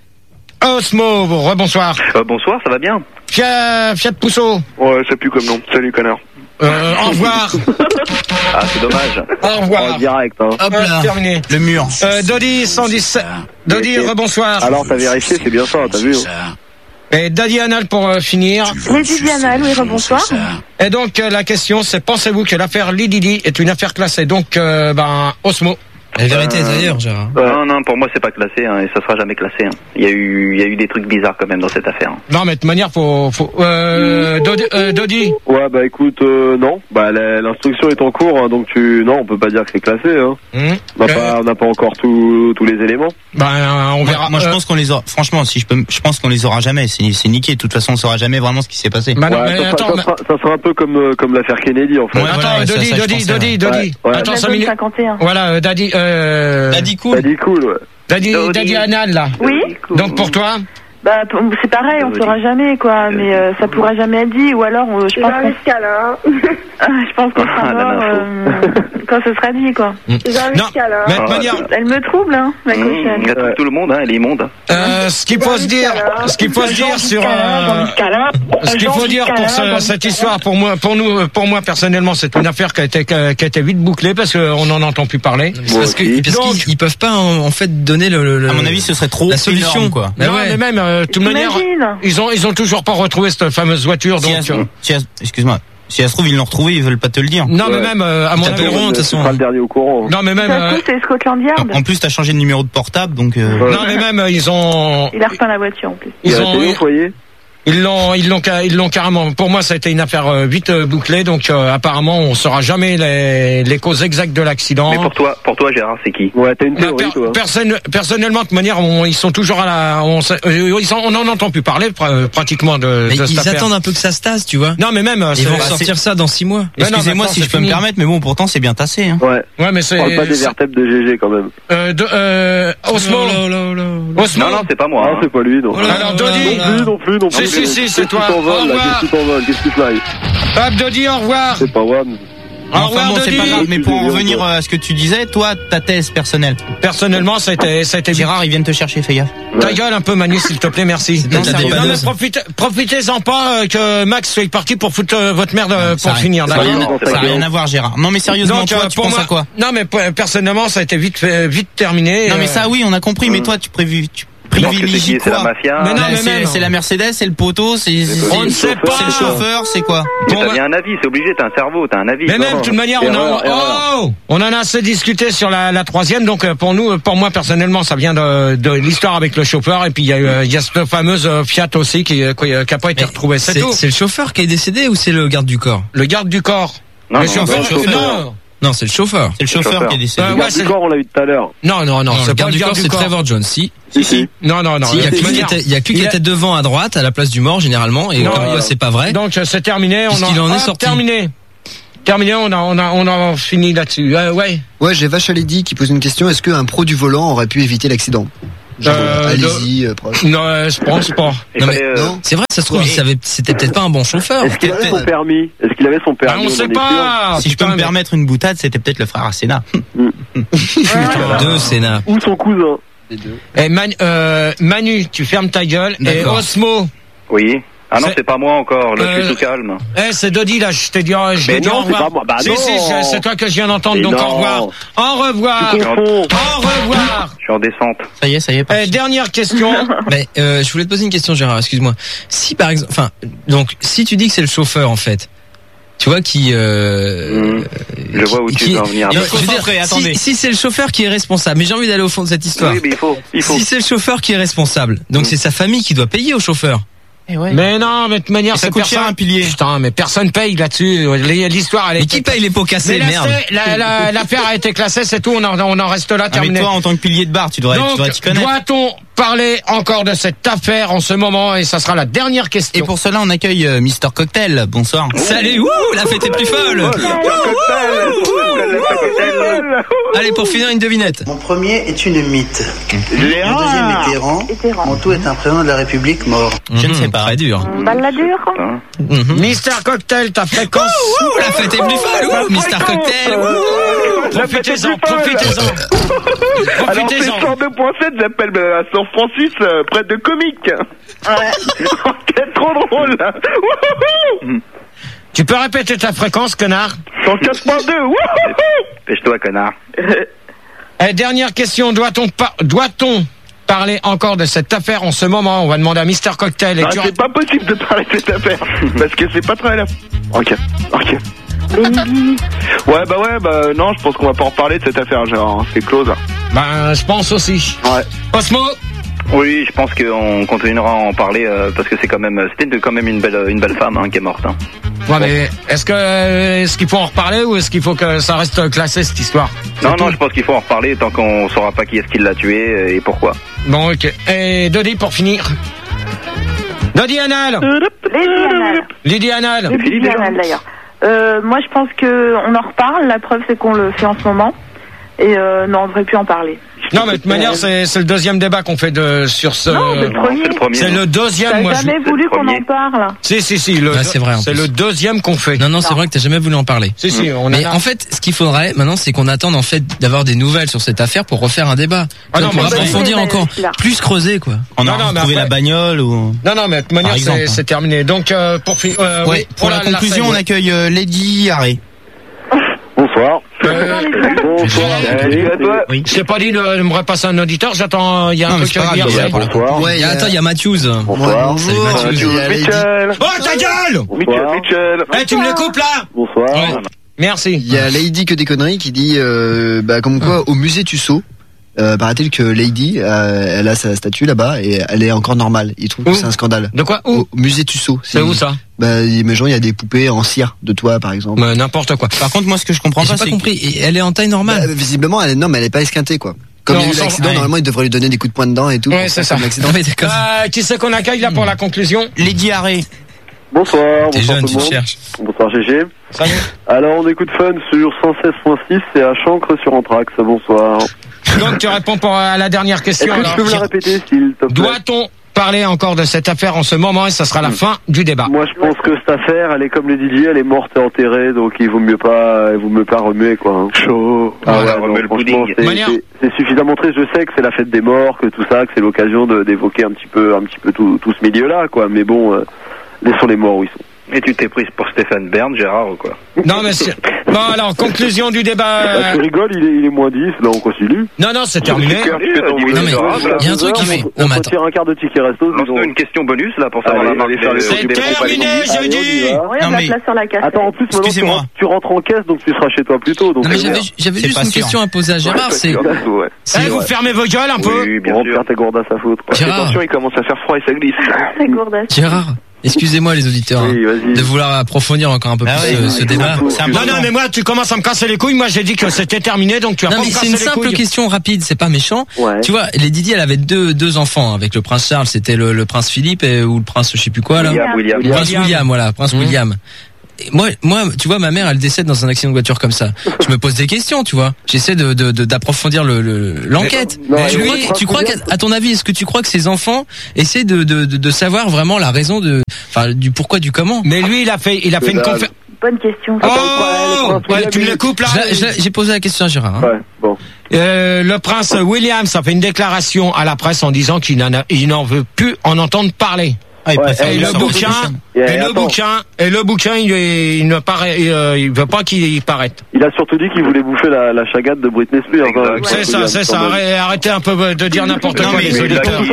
Osmo, rebonsoir. Bonsoir, ça va bien? Fiat Pousseau. Ouais, ça pue comme nom. Salut connard. Au revoir. Ah, c'est dommage. Au revoir. En direct, hein. Hop là. Terminé. Le mur. Dodi 117. Dodi, rebonsoir. Alors t'as vérifié, c'est bien ça, t'as vu? Et Daddy Anal pour finir. Lady Anal, oui, rebonsoir. Et donc la question c'est pensez-vous que l'affaire Lididi est une affaire classée? Donc Osmo. La vérité est ailleurs, Gérard. Non, pour moi c'est pas classé, hein, et ça sera jamais classé. Hein. Il y a eu des trucs bizarres quand même dans cette affaire. Non, mais de toute manière, faut Dodi. Ouais, bah écoute, non. Bah l'instruction est en cours, hein, donc non, on peut pas dire que c'est classé. Hein. On n'a pas encore tous les éléments. Bah on verra. Moi, je pense qu'on les aura. Franchement, je pense qu'on les aura jamais. C'est niqué. De toute façon, on saura jamais vraiment ce qui s'est passé. Bah non, mais attends, ça sera un peu comme l'affaire Kennedy en fait. Ouais, attends, Dodi. Attends, 5 minutes. 51. Voilà, Daddy cool. Daddy cool, ouais. Daddy Anal là. Oui. Donc pour toi? Bah c'est pareil, on saura jamais quoi, mais ça pourra jamais être dit, ou alors je pense qu'on sera mort quand ce sera dit quoi. Non, mais de manière... Elle me trouble hein, la cochonne. Elle trouve tout le monde, hein, elle est immonde. Ce qu'il faut se dire pour cette histoire, pour moi personnellement, c'est une affaire qui a été vite bouclée parce qu'on n'en entend plus parler. Parce qu'ils peuvent pas en fait donner le. À mon avis, ce serait trop la solution énorme, quoi. Non, mais même de toute manière, ils ont toujours pas retrouvé cette fameuse voiture. Excuse-moi. Si ça se trouve, ils l'ont retrouvé, ils veulent pas te le dire. Non, mais même, à mon avis, de toute façon. Le dernier au courant. Non, mais même. C'est Scotland Yard. En plus, t'as changé de numéro de portable, donc. Non, mais même, ils ont. Il a repeint la voiture, en plus. Ils ont. Foyer. Ils l'ont carrément. Pour moi, ça a été une affaire vite bouclée. Donc, apparemment, on saura jamais les causes exactes de l'accident. Mais pour toi, Gérard, c'est qui? Ouais, t'as une théorie, toi. Personnellement, de toute manière, ils sont toujours à la. On n'en entend plus parler pratiquement de cette affaire. Ils attendent un peu que ça se tasse, tu vois. Non, mais même. Ils vont sortir ça dans 6 mois. Excusez-moi si je peux me permettre, mais bon, pourtant, c'est bien tassé. Hein. Ouais, mais c'est. On parle pas des vertèbres de GG quand même. Osmo. Osmo. Non, c'est pas moi. Non, c'est pas lui, non. Alors, Dodi. Non plus. Si, c'est toi. Au revoir. Qu'est-ce que tu fly? Hop, Dodi, au revoir. C'est pas moi. Enfin bon, c'est pas grave, mais pour en revenir à ce que tu disais, toi, ta thèse personnelle. Personnellement, ça a été Gérard, ils viennent te chercher, fais gaffe. Ta gueule un peu, Manu, s'il te plaît, merci. Non, mais profitez-en pas que Max soit parti pour foutre votre merde pour finir. Ça n'a rien à voir, Gérard. Non, mais sérieusement, donc, toi, tu penses à quoi? Non, mais personnellement, ça a été vite terminé. Non, mais ça, oui, on a compris, mais toi, tu privilégie quoi? C'est la mafia. Mais non, c'est la Mercedes, c'est le poteau, on ne sait pas. C'est le chauffeur, c'est quoi? T'as bien un avis, c'est obligé, t'as un cerveau, t'as un avis. Mais même, de toute manière, on en a assez discuté sur la troisième, donc pour moi personnellement, ça vient de l'histoire avec le chauffeur, et puis il y a cette fameuse Fiat aussi qui a pas été retrouvée. C'est tout. C'est le chauffeur qui est décédé ou c'est le garde du corps? Le garde du corps. Non, le chauffeur. Non. Non, c'est le chauffeur. C'est le chauffeur qui est décédé. Le garde du corps, on l'a eu tout à l'heure. Non, le garde du corps, c'est Trevor Jones. Si. Non. Il y a que qui était devant à droite, à la place du mort, généralement, et c'est pas vrai. Donc, c'est terminé, il en est sorti. Terminé, on a fini là-dessus. Ouais, j'ai Vache à Lady qui pose une question. Est-ce qu'un pro du volant aurait pu éviter l'accident? Allez-y, proche. Non, je pense pas. Non, c'est vrai, ça se trouve, c'était peut-être pas un bon chauffeur. Est-ce qu'il avait son permis? On sait pas. Si je peux me permettre une boutade, c'était peut-être le frère à Senna. Deux Senna. Ou son cousin. Les deux. Et Manu, tu fermes ta gueule. D'accord. Et Osmo. Oui. Ah non, c'est pas moi encore, là, je suis tout calme. C'est Dodi, là, je t'ai dit, mais non, c'est pas moi. Bah non. Si, c'est toi que je viens d'entendre, donc au revoir. Au revoir. Au revoir. Je suis en descente. Ça y est. Dernière question. Mais, je voulais te poser une question, Gérard, excuse-moi. Si, par exemple, si tu dis que c'est le chauffeur, en fait, tu vois, je vois où tu veux en venir. Attendez. Si c'est le chauffeur qui est responsable, mais j'ai envie d'aller au fond de cette histoire. Oui, mais il faut. Si c'est le chauffeur qui est responsable, donc c'est sa famille qui doit payer au chauffeur. Mais non, mais de toute manière, ça coûte cher un pilier. Putain, mais personne paye là-dessus. L'histoire, elle est. Mais qui paye les pots cassés, merde. L'affaire a été classée, c'est tout. On en reste là, terminé. Mais toi, en tant que pilier de bar, tu dois t'y connaître. Doit-on parler encore de cette affaire en ce moment? Et ça sera la dernière question. Et pour cela, on accueille Mr. Cocktail. Bonsoir. Salut, la fête est plus folle. Allez, pour finir, une devinette. Mon premier est une mythe. Mon deuxième est Mitterrand. Mon tout est un président de la République mort. Je ne sais pas. Très dur. Balladur. Mister Cocktail, ta fréquence. La fête est plus folle. Mister Cocktail. Profitez-en. Alors c'est 102.7, j'appelle à San Francis, près de Comique. C'est trop drôle là. Tu peux répéter ta fréquence, connard? 104.2. Pêche-toi, connard. Dernière question, doit-on parler encore de cette affaire en ce moment? On va demander à Mister Cocktail. Non, c'est pas possible de parler de cette affaire parce que c'est pas très là. Ok. Ouais, non, je pense qu'on va pas en parler de cette affaire, genre, c'est close. Je pense aussi. Ouais. Osmo? Oui, je pense qu'on continuera à en parler parce que c'était quand même une belle femme qui est morte. Ouais, mais est-ce qu'il faut en reparler ou est-ce qu'il faut que ça reste classé cette histoire? Non, je pense qu'il faut en reparler tant qu'on saura pas qui est-ce qui l'a tué et pourquoi. Bon, ok. Et Dodi pour finir. Dodi Anal. Lydie Anal d'ailleurs. Moi je pense qu'on en reparle, la preuve c'est qu'on le fait en ce moment. Et non, on devrait plus en parler. Non, mais de toute manière, c'est le deuxième débat qu'on fait sur ce. Non, c'est le premier. C'est le deuxième. T'as jamais voulu qu'on en parle. Si. C'est vrai. C'est le deuxième qu'on fait. Non, c'est vrai que t'as jamais voulu en parler. Si, mais en fait, ce qu'il faudrait maintenant, c'est qu'on attende en fait d'avoir des nouvelles sur cette affaire pour refaire un débat. Pour approfondir encore, plus creuser quoi. On a retrouvé la bagnole ou. Non, mais de toute manière, c'est terminé. Donc pour la conclusion, on accueille Lady Harry. Bonsoir. Oui. Je t'ai pas dit de me repasser un auditeur, j'attends, il y a un truc à dire. Attends, il y a Matthews. Bonsoir. Michel. Oh, ta gueule! Michel. Tu me le coupes là? Bonsoir. Merci. Il y a Lady que des conneries qui dit, comme quoi, au musée Tussaud, paraît-il que Lady, elle a sa statue là-bas et elle est encore normale. Il trouve que c'est un scandale. De quoi? Au musée Tussaud. C'est où ça? Imagine, il y a des poupées en cire de toi, par exemple. N'importe quoi. Par contre, moi, ce que je comprends pas, c'est compris. Et elle est en taille normale. Visiblement, elle est pas esquintée, quoi. Comme il y a eu l'accident, normalement, il devrait lui donner des coups de poing dedans et tout. Ouais, c'est ça. Qui c'est qu'on accueille là pour la conclusion? Lady Harry. Bonsoir. T'es jeune, tu tout le monde. cherches. Bonsoir GG. Salut. Alors on écoute Fun sur 116.6 et à Chancre sur Anthrax. Bonsoir. Donc tu réponds à la dernière question. Est-ce que tu peux me la répéter s'il te plaît? Doit-on parler encore de cette affaire en ce moment et ça sera la fin du débat? Moi je pense que cette affaire, elle est comme le DJ, elle est morte et enterrée, donc il vaut mieux pas remuer quoi. Chaud. Remuer le pudding. C'est suffisamment triste. Je sais que c'est la fête des morts, que tout ça, que c'est l'occasion d'évoquer un petit peu tout ce milieu-là quoi. Mais bon, laissons les morts où ils sont. Et tu t'es prise pour Stéphane Bern, Gérard, ou quoi? Non, mais bon, alors, conclusion du débat. Tu rigoles, il est moins 10, là, on continue. Non, c'est terminé. Non, mais il y a un truc qu'il faut. On retire un quart de ticket resto. Lance-nous une question bonus, là, pour savoir la marque. C'est terminé, j'ai dit. Non, mais. Sur la caisse. Attends, en plus, maintenant, tu rentres en caisse, donc tu seras chez toi plus tôt. Non, mais j'avais juste une question à poser à Gérard, c'est. Vous fermez vos gueules un peu? Oui, bien sûr. Faire tes gourdasses à foutre. Attention, il commence à faire froid et ça glisse. C'est gourdasse. Gérard. Excusez-moi les auditeurs de vouloir approfondir encore un peu plus ce débat. Non, mais moi tu commences à me casser les couilles. Moi j'ai dit que c'était terminé, donc tu vas pas me casser les couilles. C'est une simple question rapide, c'est pas méchant. Tu vois, les Didi, elle avait deux enfants avec le prince Charles. C'était le prince Philippe ou le prince je sais plus quoi là. Prince William, voilà, prince William. Moi, tu vois, ma mère, elle décède dans un accident de voiture comme ça. Je me pose des questions, tu vois. J'essaie d'approfondir l'enquête. Tu crois qu'à ton avis, est-ce que tu crois que ces enfants essaient de savoir vraiment la raison du pourquoi du comment? Mais lui, il a fait une conférence. Bonne question. Tu me le coupes là. J'ai posé la question à Gérard. Ouais, bon. Le prince William, ça fait une déclaration à la presse en disant qu'il n'en veut plus en entendre parler. Et le bouquin, il veut pas qu'il paraisse. Il a surtout dit qu'il voulait bouffer la chagate de Britney Spears. C'est ça. Arrêtez un peu de dire n'importe quoi, les auditeurs.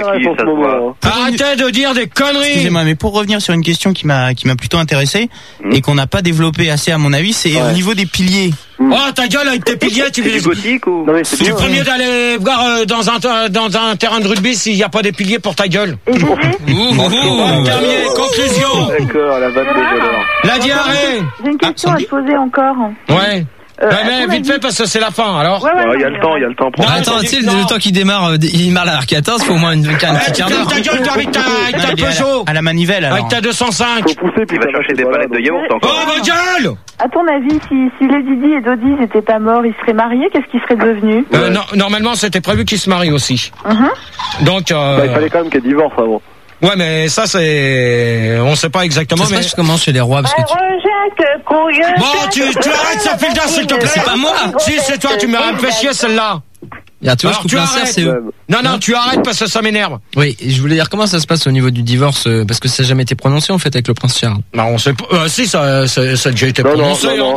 Arrêtez de dire des conneries. Excusez-moi, mais pour revenir sur une question qui m'a plutôt intéressé et qu'on n'a pas développé assez à mon avis, c'est au niveau des piliers. Oh ta gueule avec tes piliers, tu es gothique ou tu es premier d'aller voir dans un terrain de rugby s'il n'y a pas des piliers pour ta gueule. Terminé, conclusion. D'accord, la vanne de voleur. La diarrhée. J'ai une question à te poser encore. Ouais. Mais vite fait parce que c'est la fin alors. Il y a le temps. Attends, tu sais, le temps qu'il démarre, il démarre à R14, faut au moins un petit quart d'heure. Ta gueule, toi, avec ta Peugeot. À la manivelle, alors. Avec ta 205. Faut pousser, puis il va chercher des palettes de yaourt encore. Oh, ma gueule! À ton avis, si les Didi et Dodi n'étaient pas morts, ils seraient mariés, qu'est-ce qu'ils seraient devenus? Non, normalement, c'était prévu qu'ils se marient aussi. Donc, il fallait quand même qu'ils divorcent avant. Ouais, mais ça, on sait pas exactement, mais. Ça commence chez les rois, parce que Bon, tu arrêtes, ça fait le s'il te plaît. C'est pas moi. Si, c'est toi, tu m'as fait chier, celle-là. Tu arrêtes. Non, tu arrêtes parce que ça m'énerve. Oui, je voulais dire comment ça se passe au niveau du divorce, parce que ça n'a jamais été prononcé en fait avec le prince Charles. Non, on sait pas. Si, ça a déjà été prononcé. Non.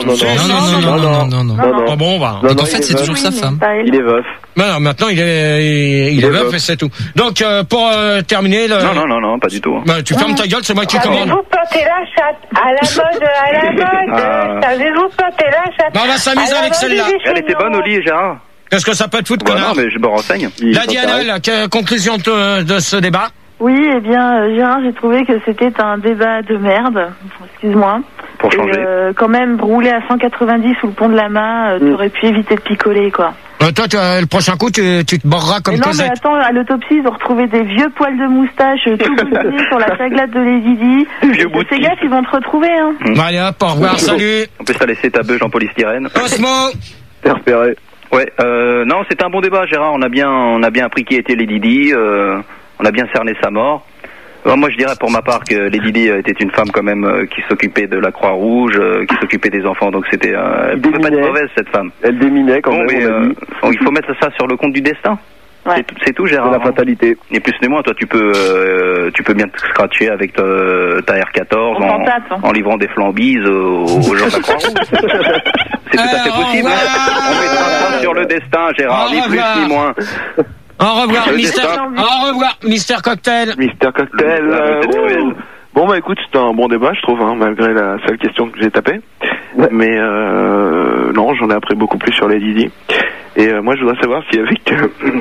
Ah bon, bah. Donc en fait, c'est toujours sa femme. Il est veuf. Non, maintenant il est veuf et c'est tout. Donc pour terminer. Non, pas du tout. Tu fermes ta gueule, c'est moi qui commande. Savez-vous planter la chatte à la mode? Savez-vous planter la chatte? On va s'amuser avec celle-là. Elle était bonne au lit, Gérard. Qu'est-ce que ça peut te foutre, connard? Non, mais je me renseigne. La Diana, conclusion de ce débat? Oui, eh bien, Gérard, j'ai trouvé que c'était un débat de merde. Excuse-moi. Pour changer. Quand même, rouler à 190 sous le pont de la Main, t'aurais pu éviter de picoler, quoi. Toi, le prochain coup, tu te borreras comme Cosette. Non, mais attends, à l'autopsie, ils ont retrouvé des vieux poils de moustache tout boutonnés sur la chaglate de les Didi. Ces gars, ils vont te retrouver, hein. Allez, hop, au revoir, salut. On peut se laisser ta beuge en polystyrène. Cosmo. T'es repéré. Ouais, non, c'était un bon débat, Gérard. On a bien appris qui était les Didi. On a bien cerné sa mort. Moi, je dirais pour ma part que les Didi était une femme quand même qui s'occupait de la Croix-Rouge, qui s'occupait des enfants. Donc c'était, elle pouvait pas être mauvaise cette femme. Elle déminait quand même. Mais il faut mettre ça sur le compte du destin. Ouais. C'est tout, Gérard. C'est la fatalité. Ni plus ni moins, toi, tu peux bien te scratcher avec ta R14 en livrant des flambises aux gens de la Croix-Rouge. C'est tout à fait possible. On mettra ça sur le destin, Gérard, ni plus ni moins. Au revoir, Mister Cocktail. Mister Cocktail. Bon, bah écoute, c'était un bon débat, je trouve, malgré la seule question que j'ai tapée. Ouais. Mais non, j'en ai appris beaucoup plus sur les Didi. Et moi, je voudrais savoir si avec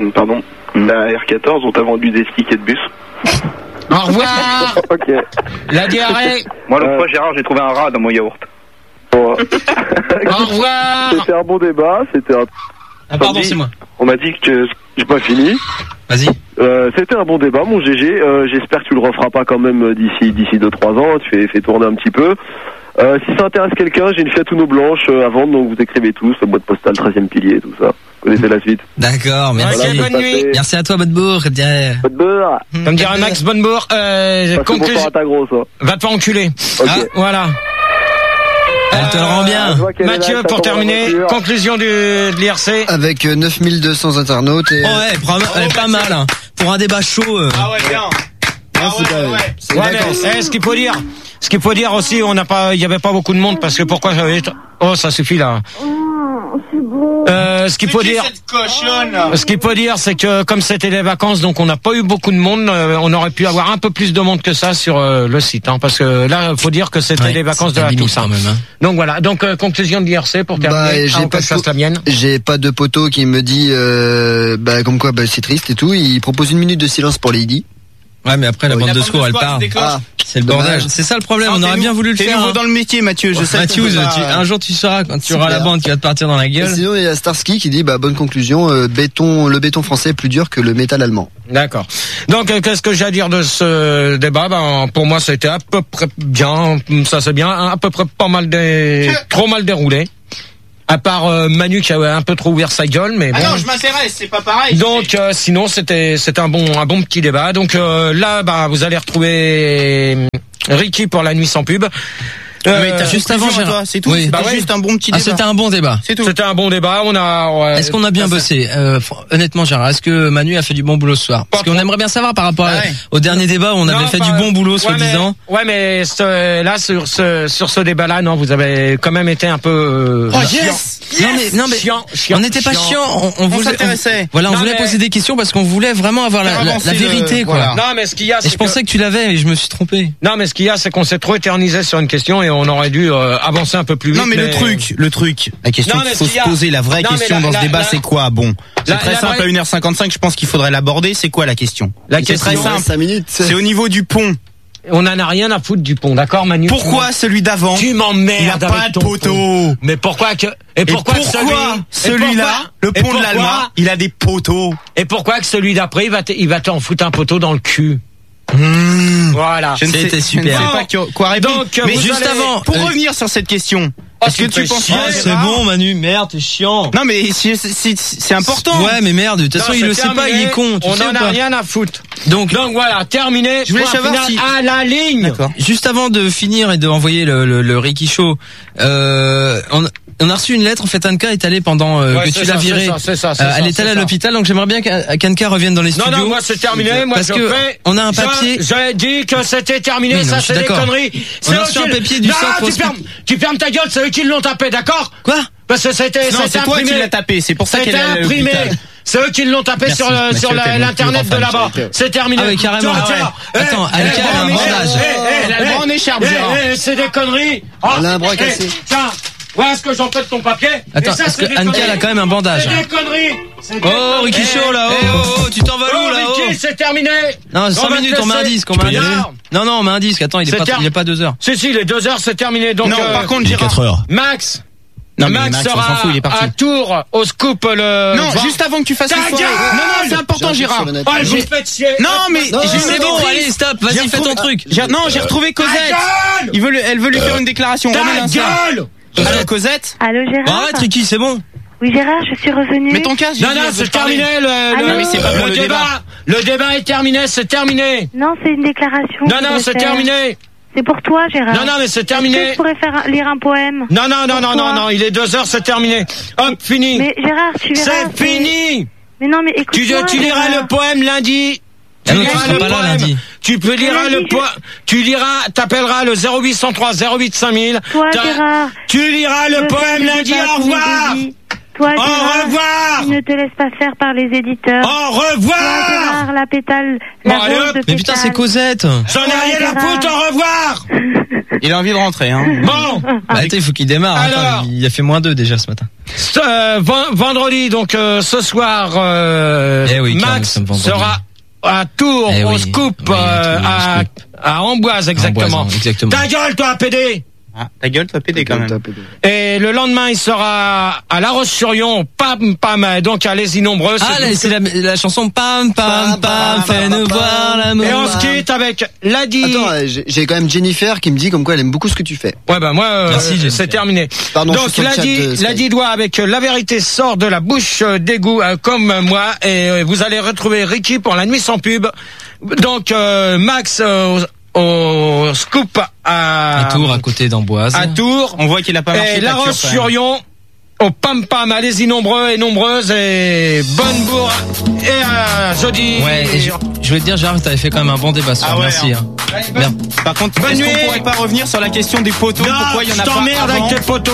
la R14, on t'a vendu des tickets de bus. Au revoir. Ok. La diarrhée. Moi, l'autre fois, Gérard, j'ai trouvé un rat dans mon yaourt. Au revoir. C'était un bon débat, c'était un... Ah pardon, c'est moi. On m'a dit que j'ai pas fini. Vas-y. C'était un bon débat, mon GG. J'espère que tu le referas pas quand même d'ici 2-3 ans. Tu fais tourner un petit peu. Si ça intéresse quelqu'un, j'ai une Fiat Uno blanche à vendre, donc vous écrivez tous, la boîte postale, 13e pilier, tout ça. Vous connaissez la suite. D'accord, merci. Voilà, bonne nuit. Merci à toi, Bodebourg. Bodebourg. Comme dirait Max Bonnebourg, conclusion. Va te faire enculer. Okay. Ah, voilà. Elle te le rend bien. Mathieu, pour terminer, conclusion de l'IRC. Avec 9200 internautes. Et... Oh ouais, elle est pas mal. Hein. Pour un débat chaud. Ah ouais, bien. Ce qu'il faut dire aussi, il y avait pas beaucoup de monde parce que pourquoi j'avais... Oh, ça suffit là. Ce qu'il faut dire, c'est que comme c'était les vacances, donc on n'a pas eu beaucoup de monde. On aurait pu avoir un peu plus de monde que ça sur le site, parce que là, faut dire que c'était les vacances de la Toussaint. Donc voilà. Donc conclusion de l'IRC pour terminer. J'ai pas de poteau qui me dit, comme quoi, c'est triste et tout. Il propose 1 minute de silence pour Lady. Ouais, mais après la bande de secours, elle part. C'est le bordel. C'est ça le problème. On aurait bien voulu le faire. T'es nouveau dans le métier, Mathieu. Je sais. Mathieu, un jour tu sauras quand tu auras la bande qui va te partir dans la gueule. Et sinon, il y a Starsky qui dit, bonne conclusion, le béton français est plus dur que le métal allemand. D'accord. Donc, qu'est-ce que j'ai à dire de ce débat? Pour moi, ça a été à peu près bien. Ça c'est bien, à peu près trop mal déroulé. À part Manu qui a un peu trop ouvert sa gueule, mais bon. Ah non, je m'intéresse, c'est pas pareil. Donc sinon c'était un bon petit débat. Donc là vous allez retrouver Ricky pour la nuit sans pub. Mais t'as juste avant, toi, c'est tout. Oui. Juste un bon petit débat. C'était un bon débat. C'est tout. C'était un bon débat. Est-ce qu'on a bien bossé honnêtement, Gérard, est-ce que Manu a fait du bon boulot ce soir? Parce qu'on aimerait bien savoir par rapport au dernier débat où on avait fait du bon boulot, soi-disant. Mais là sur ce débat-là, non, vous avez quand même été un peu. Non mais chiant. On n'était pas chiant. On s'intéressait. On voulait poser des questions parce qu'on voulait vraiment avoir la vérité, quoi. Non, mais ce qu'il y a, et je pensais que tu l'avais, et je me suis trompé. Non, mais ce qu'il y a, c'est qu'on s'est trop éternisé sur une question et on aurait dû avancer un peu plus vite. Non, mais le truc, la question qu'il faut se poser, la vraie question dans ce débat, c'est quoi? Bon, c'est très simple. À 1h55, je pense qu'il faudrait l'aborder. C'est quoi la question? La question, c'est très simple. 5 minutes. C'est au niveau du pont. On en a rien à foutre du pont, d'accord, Manu? Pourquoi celui d'avant? Tu m'emmerdes. Il a pas de poteau. Mais pourquoi celui-là, le pont de l'Allemand, il a des poteaux? Et pourquoi que celui d'après, il va t'en foutre un poteau dans le cul? Voilà. C'était super. Je ne sais pas quoi répondre. Donc, mais juste avant, pour revenir sur cette question. Est-ce que tu penses c'est bon, Manu, merde, t'es chiant. Non, mais c'est important. Ouais, mais merde, de toute façon, il le sait pas, il est con. On en a rien à foutre. Donc voilà, terminé. Je voulais savoir si à la ligne. D'accord. Juste avant de finir et de envoyer le Ricky Show, on a reçu une lettre. En fait, Anka est allée pendant que tu l'as virée. Elle est allée à l'hôpital, donc j'aimerais bien qu'Anka revienne dans les studios. Non, moi c'est terminé. Moi, parce que on a un papier. J'ai dit que c'était terminé. Oui, ça, c'est des conneries. On a reçu un papier du centre. Tu fermes ta gueule. C'est eux qui l'ont tapé, d'accord? Quoi? Parce que c'était c'est toi qui l'as tapé. C'est pour ça qu'elle est imprimé. C'est eux qui l'ont tapé sur l'internet de là-bas. C'est terminé. Ah oui, carrément. Attends, Anka a un bandage. Elle a le bras en écharpe, Gérard. C'est des conneries. Elle a un bras cassé. Tiens. Voilà ce que j'en fais de ton papier. Attends, parce que Anka a quand même un bandage. C'est des conneries. Oh, Ricky Show, là. Oh, tu t'en vas où, là? Ricky, c'est terminé. Non, 5 minutes, on met un disque. Non, on met un disque. Attends, il est pas 2 heures. Si, il est 2 heures, c'est terminé. Donc, non, par contre, il est 4 heures. Max. Non, Max sera à Tours au scoop Non, juste avant que tu fasses une soirée. Non, c'est important, Gérard. Oh, je vous fais chier. Non, mais c'est bon, allez, stop, vas-y, fais ton truc. Non, j'ai retrouvé Cosette. Elle veut lui faire une déclaration. Ta gueule. Allô, Cosette? Allô, Gérard? Arrête, Ricky, c'est bon. Oui, Gérard, je suis revenu. Mais ton casque. Non, c'est terminé. Le débat. Le débat est terminé, c'est terminé. Non, c'est une déclaration. Non, c'est terminé. C'est pour toi, Gérard. Non, mais c'est terminé. Je pourrais lire un poème. Non, il est 2 heures, c'est terminé. Hop, fini. Mais Gérard, tu verras. C'est fini. Mais non, mais écoute. Tu liras le poème lundi. Tu liras le poème. Tu peux lire le poème. Tu liras, t'appelleras le 0803 08 5000. Toi, Gérard. Tu liras le poème lundi. Au revoir. Toi, Gérard, au revoir. Tu ne te laisses pas faire par les éditeurs. Au revoir. Toi, Gérard, la pétale, la rose de pétale. Mais putain, c'est Cosette. J'en ai rien à foutre, au revoir. Il a envie de rentrer, hein. Bon. Attends, il faut qu'il démarre. Attends, il a fait -2 déjà ce matin. Vendredi, donc ce soir, Max sera à Tours au scoop, à Amboise, exactement. Ta gueule, toi, PD. Ah, ta gueule, toi, PD, quand même. Et le lendemain, il sera à La Roche-sur-Yon, pam, donc allez-y nombreux. Ah, c'est la chanson pam, fais-nous voir l'amour. Et on se quitte avec Ladi. Attends, j'ai quand même Jennifer qui me dit comme quoi elle aime beaucoup ce que tu fais. Ouais, moi, c'est terminé. Pardon, donc Ladi doit avec La vérité sort de la bouche d'égout, comme moi, et vous allez retrouver Ricky pour la nuit sans pub. Donc Max au scoop à Tours, à côté d'Amboise. À Tours. On voit qu'il a pas marché. Et La Roche-sur-Yon au pam, allez-y nombreux et nombreuses, et bonne bourre, et à jeudi. Ouais, et je voulais te dire, Gérard, t'avais fait quand même un bon débat ce soir. Merci. Par contre, est-ce qu'on pourrait pas revenir sur la question des poteaux? Pourquoi il y en a pas avant? Je t'emmerde avec tes poteaux.